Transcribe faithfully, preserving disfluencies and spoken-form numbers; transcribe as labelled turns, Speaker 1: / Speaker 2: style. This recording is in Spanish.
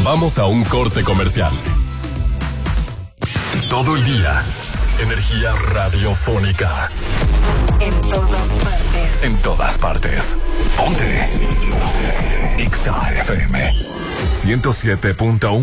Speaker 1: Vamos a un corte comercial. Todo el día, energía radiofónica.
Speaker 2: En todas partes.
Speaker 1: En todas partes. Ponte. X A F M ciento siete punto uno.